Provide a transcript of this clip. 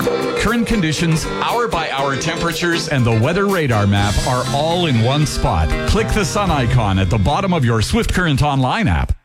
Current conditions, hour-by-hour temperatures, and the weather radar map are all in one spot. Click the sun icon at the bottom of your Swift Current Online app.